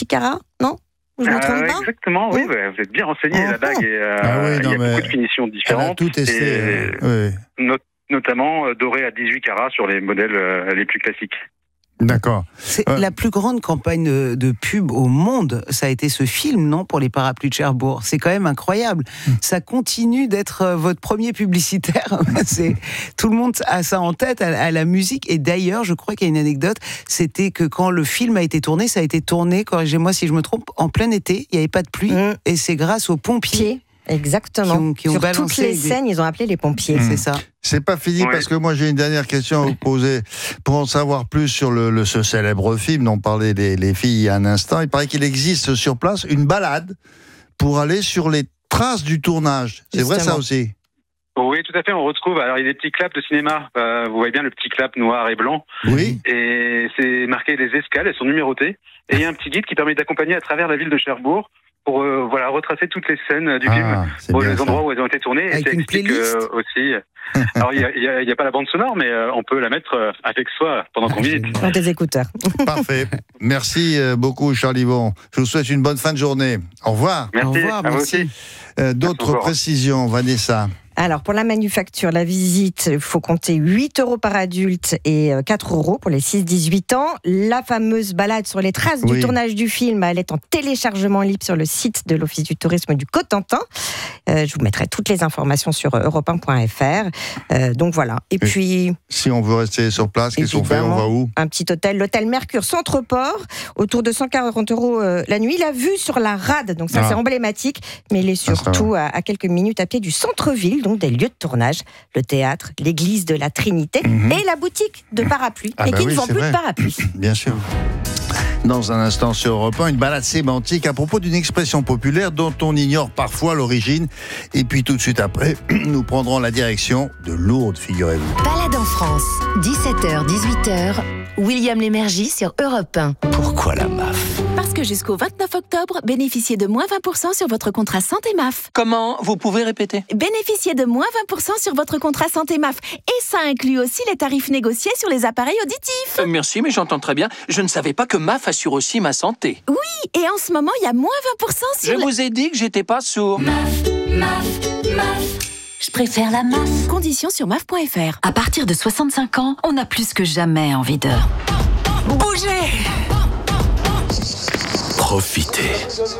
carats, non? Je me trompe pas? Exactement, oui, vous êtes bien renseigné. La bague, il y a beaucoup de finitions différentes. Tout testé. Notamment doré à 18 carats sur les modèles les plus classiques. D'accord. C'est la plus grande campagne de pub au monde. Ça a été ce film, non, pour les parapluies de Cherbourg. C'est quand même incroyable. Ça continue d'être votre premier publicitaire. Tout le monde a ça en tête, à la musique. Et d'ailleurs, je crois qu'il y a une anecdote, c'était que quand le film a été tourné, ça a été tourné, corrigez-moi si je me trompe, en plein été. Il n'y avait pas de pluie. Et c'est grâce aux pompiers. Exactement. Qui ont sur balancé toutes les scènes, ils ont appelé les pompiers. C'est ça. C'est pas fini parce que moi j'ai une dernière question à vous poser. Pour en savoir plus sur ce célèbre film dont parlaient les filles il y a un instant, il paraît qu'il existe sur place une balade pour aller sur les traces du tournage. C'est vrai ça aussi? Oui, tout à fait. On retrouve. Alors, il y a des petits claps de cinéma. Vous voyez bien le petit clap noir et blanc. Oui. Et c'est marqué les escales. Elles sont numérotées. Et il y a un petit guide qui permet d'accompagner à travers la ville de Cherbourg pour retracer toutes les scènes du film, pour les endroits où elles ont été tournées. Avec et ça une explique playlist aussi. Alors, il y a pas la bande sonore, mais on peut la mettre avec soi pendant qu'on visite. Dans tes écouteurs. Parfait. Merci beaucoup, Charles Yvon. Je vous souhaite une bonne fin de journée. Au revoir. Merci. Au revoir, à vous merci. aussi. D'autres précisions, Vanessa? Alors, pour la manufacture, la visite, il faut compter 8 € par adulte et 4 € pour les 6-18 ans. La fameuse balade sur les traces du tournage du film, elle est en téléchargement libre sur le site de l'Office du tourisme du Cotentin. Je vous mettrai toutes les informations sur europe1.fr. Donc voilà. Et puis... Si on veut rester sur place, qu'est-ce qu'on fait? On va où? Un petit hôtel, l'hôtel Mercure Centre-Port, autour de 140 € la nuit. La vue sur la rade, donc ça c'est emblématique, mais il est surtout à quelques minutes à pied du centre-ville, donc des lieux de tournage, le théâtre, l'église de la Trinité et la boutique de parapluies, et qui ne vend plus de parapluies. Bien sûr. Dans un instant sur Europe 1, une balade sémantique à propos d'une expression populaire dont on ignore parfois l'origine. Et puis tout de suite après, nous prendrons la direction de Lourdes, figurez-vous. Balade en France, 17h, 18h, William Lémergie sur Europe 1. Pourquoi la MAF? Parce que jusqu'au 29 octobre, bénéficiez de moins 20% sur votre contrat santé MAF. Comment? Vous pouvez répéter? Bénéficiez de moins 20% sur votre contrat santé MAF. Et ça inclut aussi les tarifs négociés sur les appareils auditifs. Merci, mais j'entends très bien. Je ne savais pas que MAF assure aussi ma santé. Oui, et en ce moment, il y a moins 20% sur... Je vous ai dit que j'étais pas sourd. MAF. Je préfère la MAF. Conditions sur MAF.fr. À partir de 65 ans, on a plus que jamais envie de... bouger. Profitez.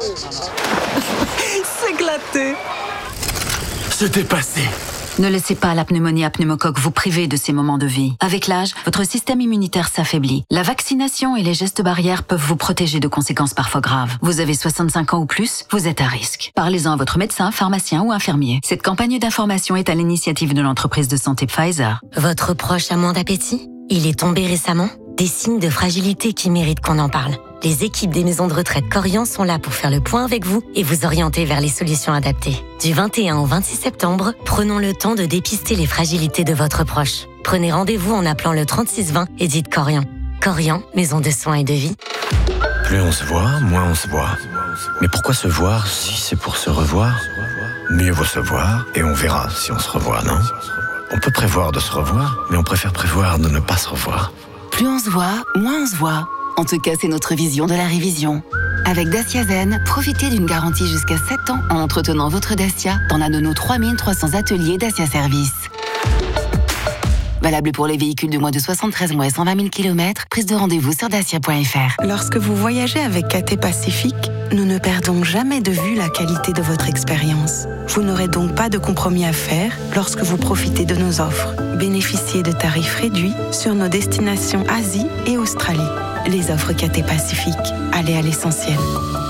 S'éclater. Se dépasser. Ne laissez pas la pneumonie à pneumocoque vous priver de ces moments de vie. Avec l'âge, votre système immunitaire s'affaiblit. La vaccination et les gestes barrières peuvent vous protéger de conséquences parfois graves. Vous avez 65 ans ou plus, vous êtes à risque. Parlez-en à votre médecin, pharmacien ou infirmier. Cette campagne d'information est à l'initiative de l'entreprise de santé Pfizer. Votre proche a moins d'appétit? Il est tombé récemment? Des signes de fragilité qui méritent qu'on en parle. Les équipes des maisons de retraite Corian sont là pour faire le point avec vous et vous orienter vers les solutions adaptées. Du 21 au 26 septembre, prenons le temps de dépister les fragilités de votre proche. Prenez rendez-vous en appelant le 3620 et dites Corian. Corian, maison de soins et de vie. Plus on se voit, moins on se voit. Mais pourquoi se voir si c'est pour se revoir? Mieux vaut se voir et on verra si on se revoit, non? On peut prévoir de se revoir, mais on préfère prévoir de ne pas se revoir. Plus on se voit, moins on se voit. En tout cas, c'est notre vision de la révision. Avec Dacia Zen, profitez d'une garantie jusqu'à 7 ans en entretenant votre Dacia dans l'un de nos 3300 ateliers Dacia Service. Valable pour les véhicules de moins de 73 mois et 120 000 km, prise de rendez-vous sur dacia.fr. Lorsque vous voyagez avec KT Pacifique, nous ne perdons jamais de vue la qualité de votre expérience. Vous n'aurez donc pas de compromis à faire lorsque vous profitez de nos offres. Bénéficiez de tarifs réduits sur nos destinations Asie et Australie. Les offres KT Pacifique, allez à l'essentiel.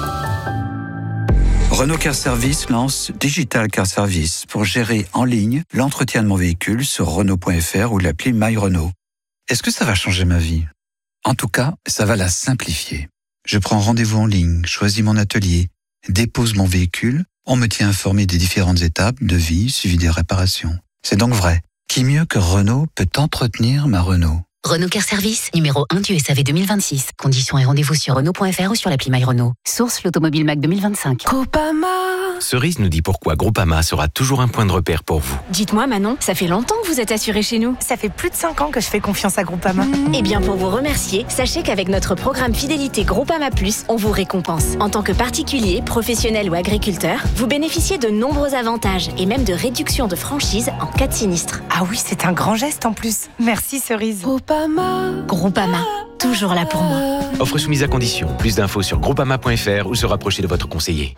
Renault Car Service lance Digital Car Service pour gérer en ligne l'entretien de mon véhicule sur Renault.fr ou l'appli My Renault. Est-ce que ça va changer ma vie? En tout cas, ça va la simplifier. Je prends rendez-vous en ligne, choisis mon atelier, dépose mon véhicule, on me tient informé des différentes étapes de vie suivi des réparations. C'est donc vrai. Qui mieux que Renault peut entretenir ma Renault? Renault Car Service, numéro 1 du SAV 2026. Conditions et rendez-vous sur Renault.fr ou sur l'appli My Renault. Source l'Automobile Mac 2025. Copama. Cerise nous dit pourquoi Groupama sera toujours un point de repère pour vous. Dites-moi Manon, ça fait longtemps que vous êtes assurée chez nous. Ça fait plus de 5 ans que je fais confiance à Groupama. Eh bien pour vous remercier, sachez qu'avec notre programme fidélité Groupama Plus, on vous récompense. En tant que particulier, professionnel ou agriculteur, vous bénéficiez de nombreux avantages et même de réductions de franchise en cas de sinistre. Ah oui, c'est un grand geste en plus. Merci Cerise. Groupama, toujours là pour moi. Offre soumise à condition. Plus d'infos sur groupama.fr ou se rapprocher de votre conseiller.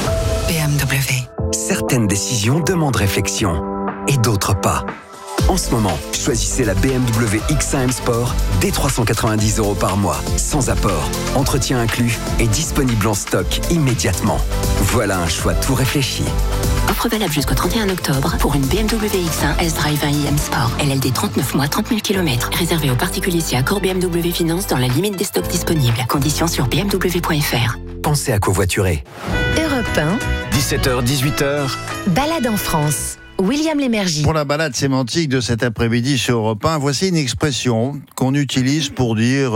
BMW. Certaines décisions demandent réflexion et d'autres pas. En ce moment, choisissez la BMW X1 M Sport dès 390 € par mois, sans apport, entretien inclus et disponible en stock immédiatement. Voilà un choix tout réfléchi. Offre valable jusqu'au 31 octobre pour une BMW X1 S-Drive 1 iM Sport. LLD 39 mois, 30 000 km. Réservé aux particuliers si accord BMW Finance dans la limite des stocks disponibles. Conditions sur bmw.fr. Pensez à covoiturer. Europe 1. 17h, 18h. Balade en France. William Lémergie. Pour la balade sémantique de cet après-midi sur Europe 1, voici une expression qu'on utilise pour dire,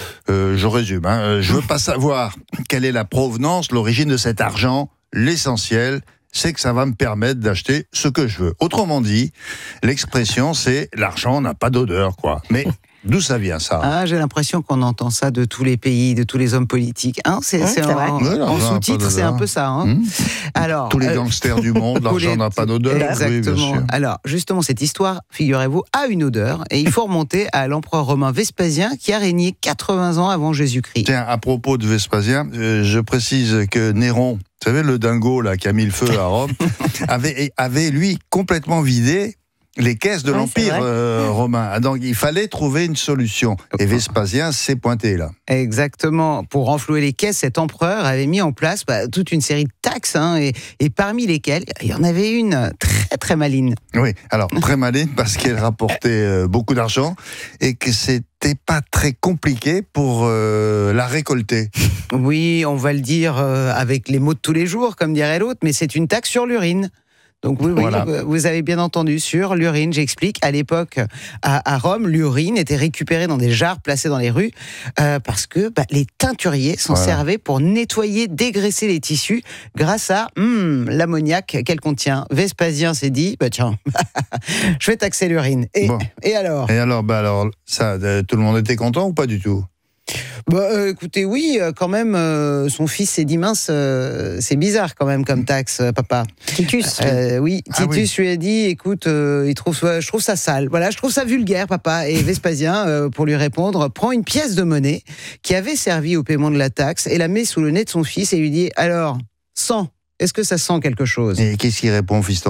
je résume, je veux pas savoir quelle est la provenance, l'origine de cet argent. L'essentiel, c'est que ça va me permettre d'acheter ce que je veux. Autrement dit, l'expression, c'est l'argent n'a pas d'odeur, quoi. Mais d'où ça vient, ça? Ah, j'ai l'impression qu'on entend ça de tous les pays, de tous les hommes politiques. Hein, c'est vrai. En sous-titre, c'est un peu ça. Hein. Alors, tous les gangsters du monde, l'argent n'a pas d'odeur. Exactement. Oui, bien sûr. Alors, justement, cette histoire, figurez-vous, a une odeur. Et il faut remonter à l'empereur romain Vespasien, qui a régné 80 ans avant Jésus-Christ. Tiens, à propos de Vespasien, je précise que Néron, vous savez, le dingo là, qui a mis le feu à Rome, avait lui complètement vidé les caisses de l'Empire romain. Donc il fallait trouver une solution. Et Vespasien s'est pointé là. Exactement. Pour renflouer les caisses, cet empereur avait mis en place toute une série de taxes, et parmi lesquelles, il y en avait une très très maligne. Oui, alors très maligne parce qu'elle rapportait beaucoup d'argent et que c'était pas très compliqué pour la récolter. Oui, on va le dire avec les mots de tous les jours, comme dirait l'autre, mais c'est une taxe sur l'urine. Donc oui, voilà. Vous avez bien entendu, sur l'urine, j'explique. À l'époque, à Rome, l'urine était récupérée dans des jarres placées dans les rues parce que les teinturiers s'en servaient pour nettoyer, dégraisser les tissus grâce à l'ammoniac qu'elle contient. Vespasien s'est dit, tiens, je vais taxer l'urine. Et alors ? Et alors, ça, tout le monde était content ou pas du tout ? Écoutez, oui, quand même, son fils s'est dit mince, c'est bizarre quand même comme taxe, papa. Titus. Titus lui a dit, écoute, je trouve ça sale. Voilà, je trouve ça vulgaire, papa. Et Vespasien, pour lui répondre, prend une pièce de monnaie qui avait servi au paiement de la taxe et la met sous le nez de son fils et lui dit, alors, 100. Est-ce que ça sent quelque chose ? Et qu'est-ce qu'il répond, fiston ?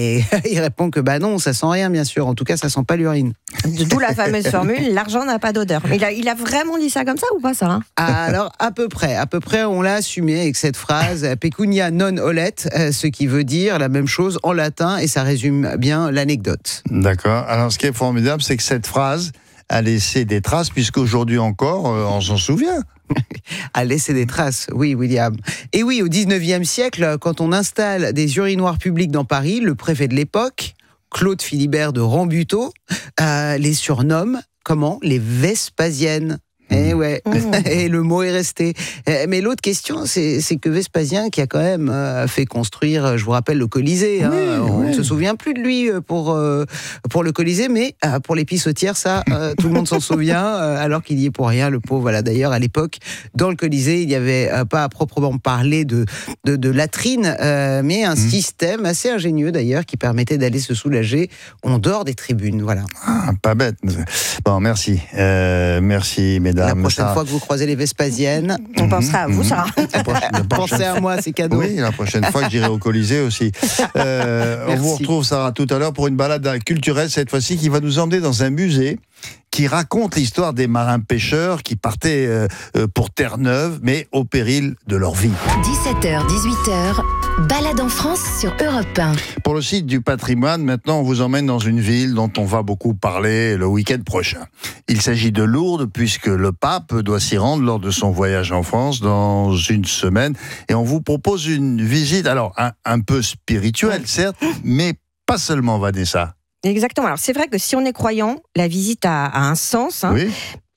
Il répond que non, ça sent rien, bien sûr. En tout cas, ça sent pas l'urine. D'où la fameuse formule, l'argent n'a pas d'odeur. Il a vraiment dit ça comme ça ou pas, ça Alors, à peu près, on l'a assumé avec cette phrase « pecunia non olet », ce qui veut dire la même chose en latin, et ça résume bien l'anecdote. D'accord. Alors, ce qui est formidable, c'est que cette phrase a laissé des traces, puisqu'aujourd'hui encore, on s'en souvient. A laissé des traces, oui, William. Et oui, au 19e siècle, quand on installe des urinoirs publics dans Paris, le préfet de l'époque, Claude Philibert de Rambuteau, les surnomme, comment ? Les Vespasiennes. Eh ouais, et le mot est resté. Mais l'autre question, c'est que Vespasien, qui a quand même fait construire, je vous rappelle, le Colisée, on ne se souvient plus de lui pour le Colisée, mais pour les pissotières, ça, tout le monde s'en souvient, alors qu'il y est pour rien, le pauvre. Voilà, d'ailleurs, à l'époque, dans le Colisée, il n'y avait pas à proprement parler de latrine, mais un système assez ingénieux, d'ailleurs, qui permettait d'aller se soulager en dehors des tribunes. Voilà. Ah, pas bête. Bon, merci. Merci, mesdames. La prochaine fois que vous croisez les Vespasiennes, on pensera à vous, ça. Pensez à moi, c'est cadeau. Oui, la prochaine fois que j'irai au Colisée aussi. On vous retrouve, Sarah, tout à l'heure pour une balade culturelle, cette fois-ci, qui va nous emmener dans un musée qui raconte l'histoire des marins-pêcheurs qui partaient pour Terre-Neuve, mais au péril de leur vie. 17h, 18h, balade en France sur Europe 1. Pour le site du patrimoine, maintenant, on vous emmène dans une ville dont on va beaucoup parler le week-end prochain. Il s'agit de Lourdes, puisque le pape doit s'y rendre lors de son voyage en France dans une semaine. Et on vous propose une visite, alors un peu spirituelle, certes, mais pas seulement, Vanessa. Exactement. Alors, c'est vrai que si on est croyant, la visite a un sens. Oui.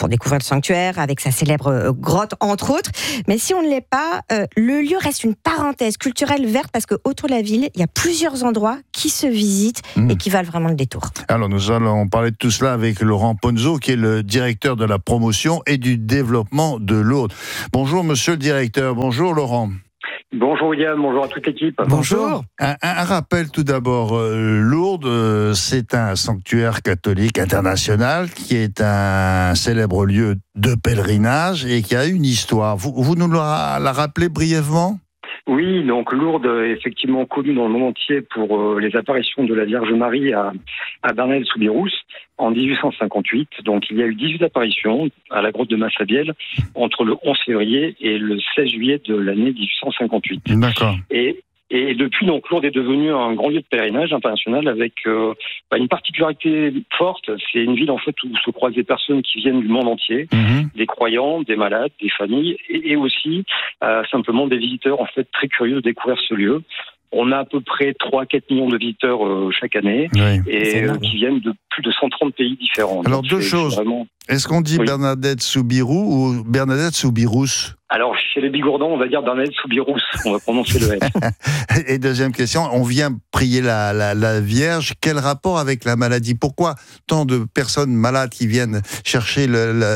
pour découvrir le sanctuaire avec sa célèbre grotte, entre autres. Mais si on ne l'est pas, le lieu reste une parenthèse culturelle verte parce qu'autour de la ville, il y a plusieurs endroits qui se visitent et qui valent vraiment le détour. Alors nous allons parler de tout cela avec Laurent Ponzo, qui est le directeur de la promotion et du développement de Lourdes. Bonjour monsieur le directeur, bonjour Laurent. Bonjour William, bonjour à toute l'équipe. Bonjour. Un rappel tout d'abord, Lourdes, c'est un sanctuaire catholique international qui est un célèbre lieu de pèlerinage et qui a une histoire. Vous nous la rappelez brièvement ? Oui, donc Lourdes est effectivement connue dans le monde entier pour les apparitions de la Vierge Marie à Bernadette-sous-Birousse en 1858. Donc il y a eu 18 apparitions à la grotte de Massabielle entre le 11 février et le 16 juillet de l'année 1858. D'accord. Et depuis, donc, Lourdes est devenu un grand lieu de pèlerinage international avec une particularité forte. C'est une ville, en fait, où se croisent des personnes qui viennent du monde entier, des croyants, des malades, des familles, et aussi simplement des visiteurs, en fait, très curieux de découvrir ce lieu. On a à peu près 3-4 millions de visiteurs chaque année et qui viennent de plus de 130 pays différents. Alors, deux choses. Est-ce qu'on dit Bernadette-sous-Birou ou Bernadette-sous-Birousse ? Alors, chez les Bigourdans, on va dire Bernadette-sous-Birousse. On va prononcer le S. Et deuxième question, on vient prier la Vierge. Quel rapport avec la maladie ? Pourquoi tant de personnes malades qui viennent chercher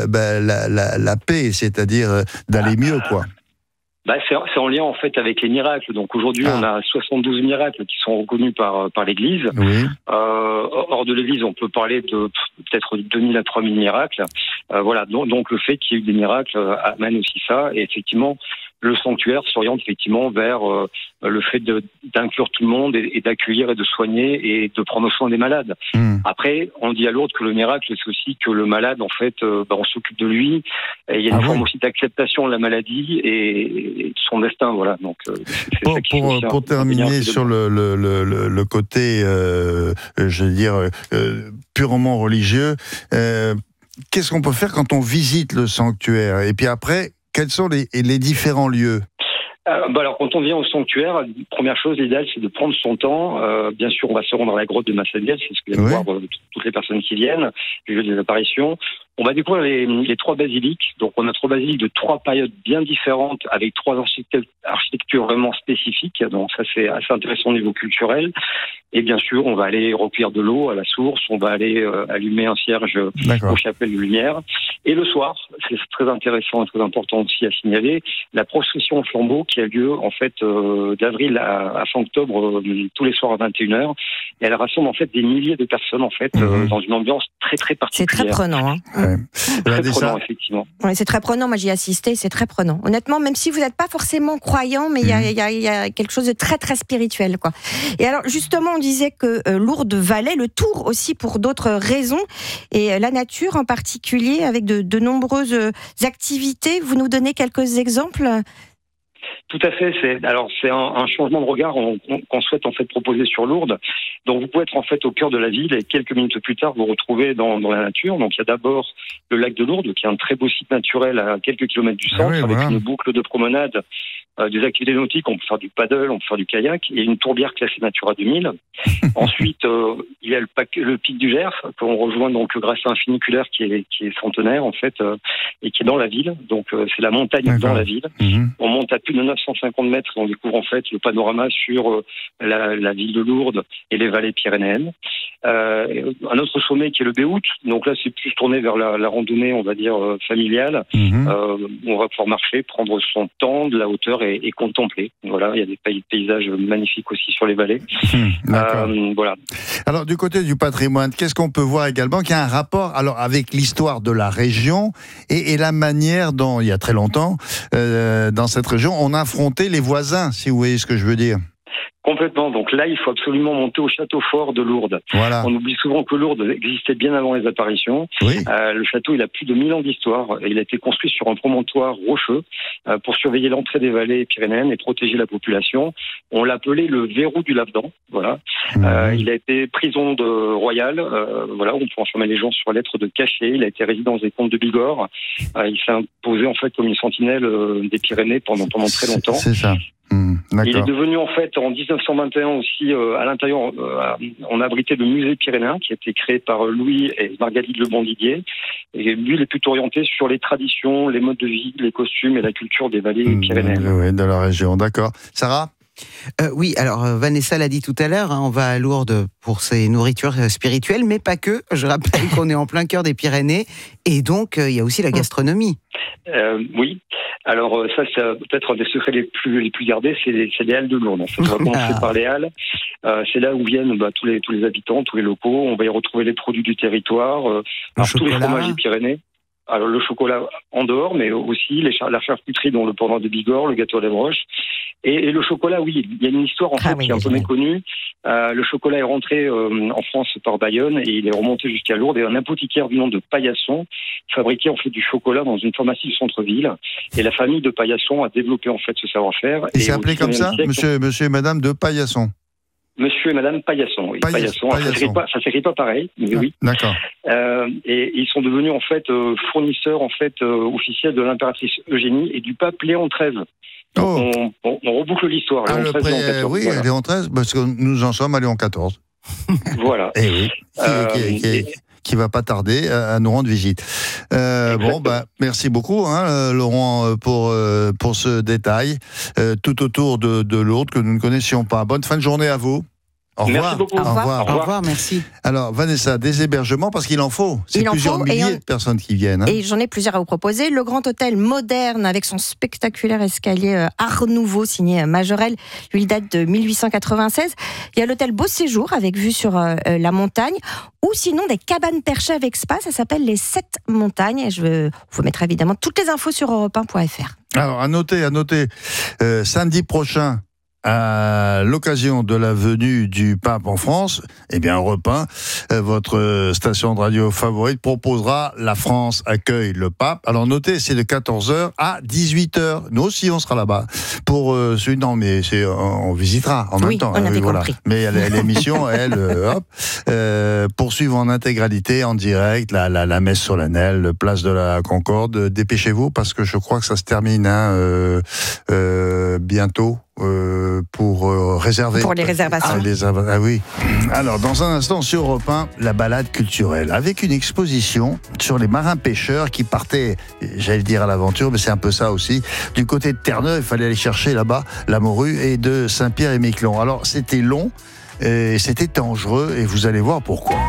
la paix, c'est-à-dire d'aller mieux, quoi ? C'est en lien en fait avec les miracles. Donc aujourd'hui, on a 72 miracles qui sont reconnus par l'Église. Oui. Hors de l'Église, on peut parler de peut-être 2000 à 3000 miracles. Voilà. Donc le fait qu'il y ait eu des miracles amène aussi ça. Et effectivement, le sanctuaire s'oriente effectivement vers le fait d'inclure tout le monde et d'accueillir et de soigner et de prendre soin des malades. Après, on dit à Lourdes que le miracle, c'est aussi que le malade, en fait, on s'occupe de lui. Et il y a une forme aussi d'acceptation de la maladie et de son destin. Voilà. Donc, pour terminer sur le côté, je veux dire, purement religieux, qu'est-ce qu'on peut faire quand on visite le sanctuaire ? Et puis après, quels sont les différents lieux ? Alors, quand on vient au sanctuaire, première chose, l'idéal, c'est de prendre son temps. Bien sûr, on va se rendre à la grotte de Massabielle, c'est ce que viennent voir toutes les personnes qui viennent, le lieu des apparitions. On va découvrir les 3 basiliques. Donc, on a 3 basiliques de 3 périodes bien différentes, avec 3 architectures vraiment spécifiques. Donc, ça, c'est assez intéressant au niveau culturel. Et bien sûr, on va aller recueillir de l'eau à la source. On va aller allumer un cierge au chapelle de lumière. Et le soir, c'est très intéressant et très important aussi à signaler, la procession au flambeau qui a lieu, en fait, d'avril à fin octobre, tous les soirs à 21h. Et elle rassemble, en fait, des milliers de personnes, en fait, dans une ambiance très, très particulière. C'est très prenant, hein. Très prenant, effectivement. Oui, c'est très prenant. Moi, j'y ai assisté. C'est très prenant. Honnêtement, même si vous n'êtes pas forcément croyant, mais il y a quelque chose de très, très spirituel, quoi. Et alors, justement, on disait que Lourdes valait le tour aussi pour d'autres raisons. Et la nature, en particulier, avec de nombreuses activités. Vous nous donnez quelques exemples ? Tout à fait. C'est un changement de regard qu'on souhaite en fait proposer sur Lourdes. Donc vous pouvez être en fait au cœur de la ville et quelques minutes plus tard vous retrouvez dans la nature. Donc il y a d'abord le lac de Lourdes qui est un très beau site naturel à quelques kilomètres du centre avec une boucle de promenade, des activités nautiques. On peut faire du paddle, on peut faire du kayak et une tourbière classée Natura 2000. Ensuite il y a le pic du Gers qu'on rejoint donc grâce à un funiculaire qui est centenaire en fait et qui est dans la ville. Donc c'est la montagne dans la ville. On monte à plus de 950 mètres et on découvre en fait le panorama sur la ville de Lourdes et les vallées pyrénéennes. Un autre sommet qui est le Béhout. Donc là, c'est plus tourné vers la randonnée, on va dire, familiale. On va pouvoir marcher, prendre son temps, de la hauteur et contempler. Voilà, il y a des paysages magnifiques aussi sur les vallées. Voilà. Alors, du côté du patrimoine, qu'est-ce qu'on peut voir également qui a un rapport avec l'histoire de la région et la manière dont, il y a très longtemps, dans cette région, on affrontait les voisins, si vous voyez ce que je veux dire. Complètement. Donc là, il faut absolument monter au château fort de Lourdes. Voilà. On oublie souvent que Lourdes existait bien avant les apparitions. Le château, il a plus de 1000 ans d'histoire. Il a été construit sur un promontoire rocheux pour surveiller l'entrée des vallées pyrénéennes et protéger la population. On l'appelait le verrou du Lavedan. Voilà. Il a été prison royale. Voilà, on peut enfermer les gens sur lettre de cachet. Il a été résidence des comtes de Bigorre. Il s'est imposé en fait comme une sentinelle des Pyrénées pendant très longtemps. C'est ça. D'accord. Il est devenu en fait en 1921 aussi à l'intérieur, on a abrité le musée pyrénéen qui a été créé par Louis et Margalide Lebon-Didier. Et lui, il est plutôt orienté sur les traditions, les modes de vie, les costumes et la culture des vallées pyrénéennes. Oui, de la région, d'accord. Sarah ? Oui, alors Vanessa l'a dit tout à l'heure, on va à Lourdes pour ses nourritures spirituelles, mais pas que. Je rappelle qu'on est en plein cœur des Pyrénées et donc il y a aussi la gastronomie. Oui, alors ça c'est peut-être un des secrets les plus gardés, c'est les halles de Lourdes. En fait, on va commencer par les halles. C'est là où viennent tous les habitants, tous les locaux. On va y retrouver les produits du territoire, tous les fromages des Pyrénées. Alors le chocolat en dehors, mais aussi la charcuterie, dont le pendant de Bigorre, le gâteau à la broche. Et le chocolat, oui, il y a une histoire en fait qui est un peu méconnue. Le chocolat est rentré en France par Bayonne et il est remonté jusqu'à Lourdes. Et un apothicaire du nom de Paillasson fabriquait en fait du chocolat dans une pharmacie du centre-ville. Et la famille de Paillasson a développé en fait ce savoir-faire. Et c'est appelé comme ça, monsieur et madame de Paillasson. Monsieur et madame Paillasson, oui. Paillasson. Ça s'écrit pas pareil, mais oui. D'accord. Et ils sont devenus en fait fournisseurs en fait officiels de l'impératrice Eugénie et du pape Léon XIII. On reboucle l'histoire. Oui, voilà. Léon XIII, parce que nous en sommes à Léon XIV. Voilà. Et oui. Qui va pas tarder à nous rendre visite. Merci beaucoup, Laurent, pour ce détail tout autour de Lourdes que nous ne connaissions pas. Bonne fin de journée à vous. Au revoir. Merci beaucoup. Au revoir, merci. Alors, Vanessa, des hébergements, parce qu'il en faut. C'est plusieurs milliers de personnes qui viennent. Et j'en ai plusieurs à vous proposer. Le Grand Hôtel moderne, avec son spectaculaire escalier Art Nouveau, signé Majorelle. Lui, il date de 1896. Il y a l'hôtel Beau Séjour, avec vue sur la montagne. Ou sinon, des cabanes perchées avec spa. Ça s'appelle les 7 montagnes. Et je vous mettrai évidemment toutes les infos sur europe1.fr. Alors, à noter, samedi prochain, à l'occasion de la venue du pape en France, Europe 1, votre station de radio favorite, proposera La France accueille le pape. Alors notez, c'est de 14h à 18h. Nous aussi, on sera là-bas. On visitera en même temps. On avait compris. Mais l'émission, elle, poursuivre en intégralité, en direct, la messe solennelle, place de la Concorde. Dépêchez-vous, parce que je crois que ça se termine bientôt. Pour réserver. Pour les réservations. Oui. Alors, dans un instant, sur Europe 1, la balade culturelle, avec une exposition sur les marins-pêcheurs qui partaient, j'allais dire à l'aventure, mais c'est un peu ça aussi, du côté de Terre-Neuve. Il fallait aller chercher là-bas la morue, et de Saint-Pierre-et-Miquelon. Alors, c'était long, et c'était dangereux, et vous allez voir pourquoi.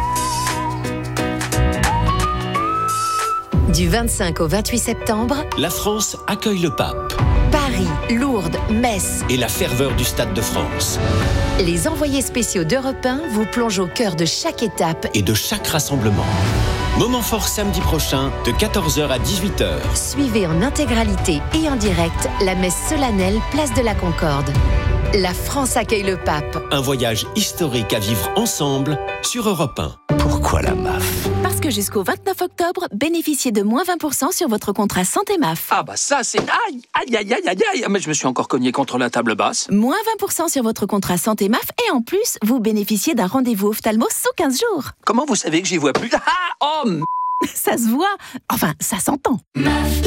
Du 25 au 28 septembre, la France accueille le pape. Paris, Lourdes, Metz et la ferveur du Stade de France. Les envoyés spéciaux d'Europe 1 vous plongent au cœur de chaque étape et de chaque rassemblement. Moment fort samedi prochain de 14h à 18h. Suivez en intégralité et en direct la messe solennelle Place de la Concorde. La France accueille le pape. Un voyage historique à vivre ensemble sur Europe 1. Pourquoi la MAF ? Parce que jusqu'au 29 octobre, bénéficiez de moins 20% sur votre contrat santé MAF. Ah bah ça c'est... Aïe, mais je me suis encore cogné contre la table basse. Moins 20% sur votre contrat santé MAF et en plus, vous bénéficiez d'un rendez-vous ophtalmo sous 15 jours. Comment vous savez que j'y vois plus ? Ça se voit. Enfin, ça s'entend. MAF.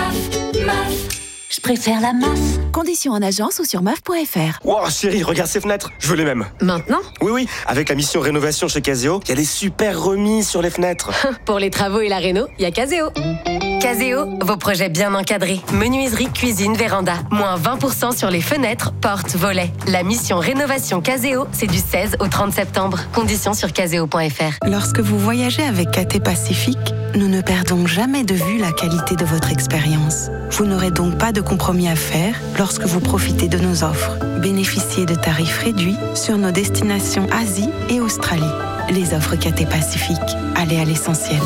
Je préfère la MAF. Conditions en agence ou sur MAF.fr. Wow, chérie, regarde ces fenêtres. Je veux les mêmes. Maintenant ? Oui. Avec la mission rénovation chez Caseo, il y a des super remises sur les fenêtres. Pour les travaux et la réno, il y a Caseo. Caseo, vos projets bien encadrés. Menuiserie, cuisine, véranda. Moins 20% sur les fenêtres, portes, volets. La mission rénovation Caseo, c'est du 16 au 30 septembre. Conditions sur caseo.fr. Lorsque vous voyagez avec KT Pacifique, nous ne perdons jamais de vue la qualité de votre expérience. Vous n'aurez donc pas de compromis à faire lorsque vous profitez de nos offres. Bénéficiez de tarifs réduits sur nos destinations Asie et Australie. Les offres KT Pacifique. Allez à l'essentiel.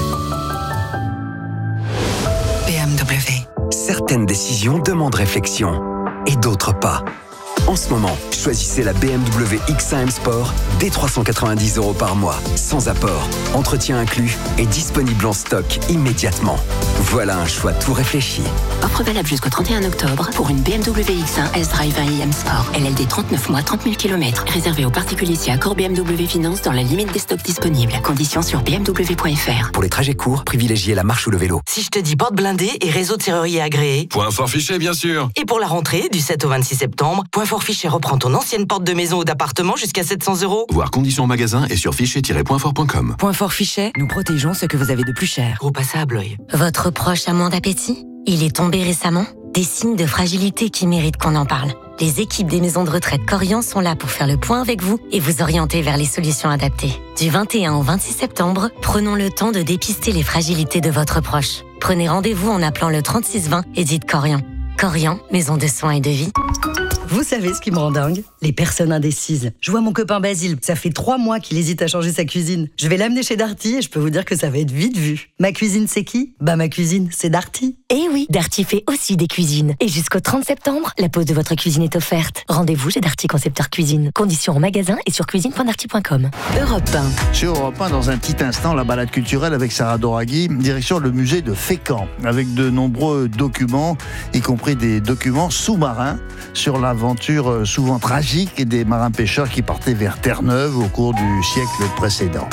BMW. Certaines décisions demandent réflexion et d'autres pas. En ce moment, choisissez la BMW X1 M Sport dès 390 € par mois, sans apport, entretien inclus et disponible en stock immédiatement. Voilà un choix tout réfléchi. Offre valable jusqu'au 31 octobre pour une BMW X1 S-Drive 1 IM Sport. LLD 39 mois, 30 000 km. Réservé aux particuliers si accord BMW Finance dans la limite des stocks disponibles. Conditions sur bmw.fr. Pour les trajets courts, privilégiez la marche ou le vélo. Si je te dis porte blindée et réseau de serrurier agréé. Point fort fiché, bien sûr. Et pour la rentrée, du 7 au 26 septembre, point Point Fort Fichet reprend ton ancienne porte de maison ou d'appartement jusqu'à 700 €. Voir conditions en magasin et sur fichet-pointfort.com. Point Fort Fichet, nous protégeons ce que vous avez de plus cher. Groupe Assa à Blois. Votre proche a moins d'appétit? Il est tombé récemment? Des signes de fragilité qui méritent qu'on en parle. Les équipes des maisons de retraite Corian sont là pour faire le point avec vous et vous orienter vers les solutions adaptées. Du 21 au 26 septembre, prenons le temps de dépister les fragilités de votre proche. Prenez rendez-vous en appelant le 3620 et dites Corian. Corian, maison de soins et de vie. Vous savez ce qui me rend dingue? Les personnes indécises. Je vois mon copain Basile, ça fait 3 mois qu'il hésite à changer sa cuisine. Je vais l'amener chez Darty et je peux vous dire que ça va être vite vu. Ma cuisine, c'est qui? Bah ma cuisine, c'est Darty. Eh oui, Darty fait aussi des cuisines. Et jusqu'au 30 septembre, la pose de votre cuisine est offerte. Rendez-vous chez Darty Concepteur Cuisine. Conditions en magasin et sur cuisine.darty.com. Europe 1. Sur Europe 1, dans un petit instant, la balade culturelle avec Sarah Doraghi, direction le musée de Fécamp, avec de nombreux documents, y compris des documents sous-marins sur l'aventure souvent tragique des marins-pêcheurs qui partaient vers Terre-Neuve au cours du siècle précédent.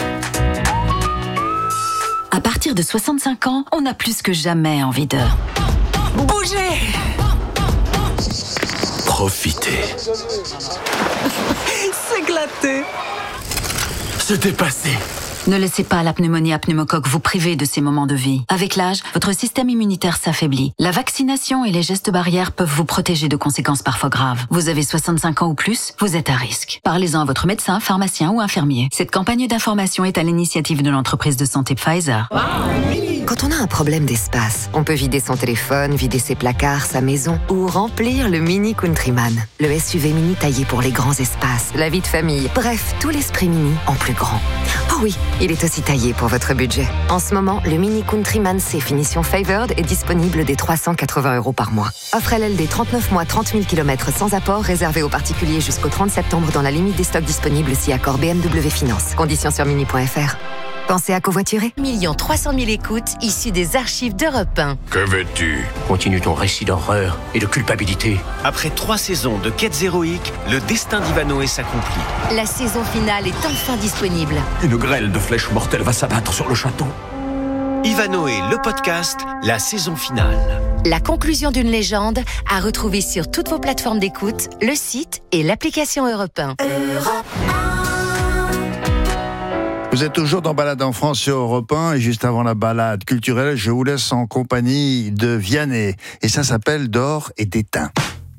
À partir de 65 ans, on a plus que jamais envie de... Bougez! Profitez. S'éclater! Se dépasser. Ne laissez pas la pneumonie à pneumocoque vous priver de ces moments de vie. Avec l'âge, votre système immunitaire s'affaiblit. La vaccination et les gestes barrières peuvent vous protéger de conséquences parfois graves. Vous avez 65 ans ou plus, vous êtes à risque. Parlez-en à votre médecin, pharmacien ou infirmier. Cette campagne d'information est à l'initiative de l'entreprise de santé Pfizer. Quand on a un problème d'espace, on peut vider son téléphone, vider ses placards, sa maison ou remplir le Mini Countryman. Le SUV mini taillé pour les grands espaces, la vie de famille, bref, tout l'esprit mini en plus grand. Oh oui, il est aussi taillé pour votre budget. En ce moment, le Mini Countryman C finition Favored est disponible dès 380 € par mois. Offre LLD 39 mois, 30 000 km sans apport, réservé aux particuliers jusqu'au 30 septembre dans la limite des stocks disponibles si accord BMW Finance. Conditions sur mini.fr. Pensez à covoiturer. 1 300 000 écoutes issues des archives d'Europe 1. Que veux-tu? Continue ton récit d'horreur et de culpabilité. Après 3 saisons de quêtes héroïques, le destin d'Ivanoé s'accomplit. La saison finale est enfin disponible. Une grêle de flèches mortelles va s'abattre sur le château. Ivanoé, le podcast, la saison finale. La conclusion d'une légende à retrouver sur toutes vos plateformes d'écoute, le site et l'application Europe 1. Vous êtes toujours dans Balade en France sur Europe 1 et juste avant la balade culturelle, je vous laisse en compagnie de Vianney et ça s'appelle D'or et d'étain.